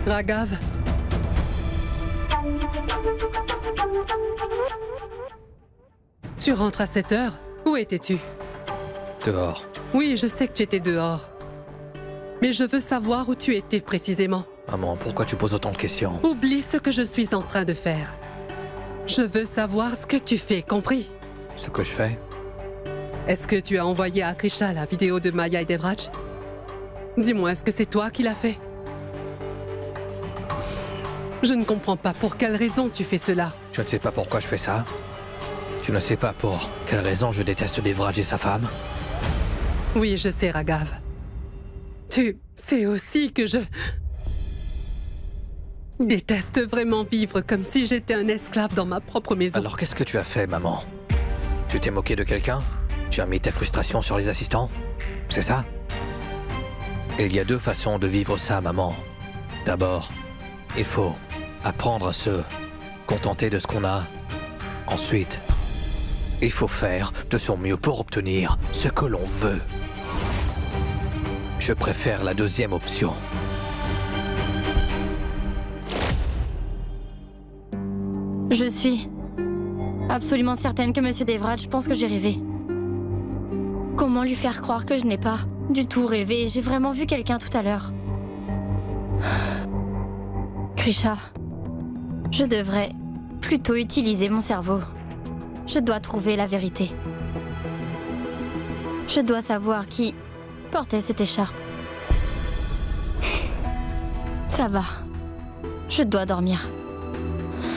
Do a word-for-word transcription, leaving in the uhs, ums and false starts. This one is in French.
Raghav. Tu rentres à sept heures? Où étais-tu? Dehors. Oui, je sais que tu étais dehors. Mais je veux savoir où tu étais précisément. Maman, pourquoi tu poses autant de questions? Oublie ce que je suis en train de faire. Je veux savoir ce que tu fais, compris? Ce que je fais? Est-ce que tu as envoyé à Krisha la vidéo de Maya et Devraj? Dis-moi, est-ce que c'est toi qui l'as fait? Je ne comprends pas pour quelle raison tu fais cela. Tu ne sais pas pourquoi je fais ça? Tu ne sais pas pour quelle raison je déteste Devraj et sa femme? Oui, je sais, Raghav. Tu sais aussi que je... déteste vraiment vivre comme si j'étais un esclave dans ma propre maison. Alors qu'est-ce que tu as fait, maman? Tu t'es moqué de quelqu'un? Tu as mis ta frustration sur les assistants? C'est ça? Il y a deux façons de vivre ça, maman. D'abord, il faut apprendre à se contenter de ce qu'on a. Ensuite, il faut faire de son mieux pour obtenir ce que l'on veut. Je préfère la deuxième option. Je suis absolument certaine que Monsieur Devraj pense que j'ai rêvé. Comment lui faire croire que je n'ai pas du tout rêvé? J'ai vraiment vu quelqu'un tout à l'heure. Krisha, je devrais plutôt utiliser mon cerveau. Je dois trouver la vérité. Je dois savoir qui portait cette écharpe. Ça va. Je dois dormir.